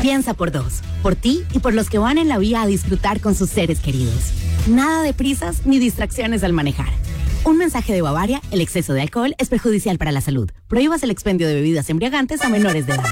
Piensa por dos, por ti y por los que van en la vía a disfrutar con sus seres queridos. Nada de prisas ni distracciones al manejar. Un mensaje de Bavaria: el exceso de alcohol es perjudicial para la salud. Prohíbas el expendio de bebidas embriagantes a menores de edad.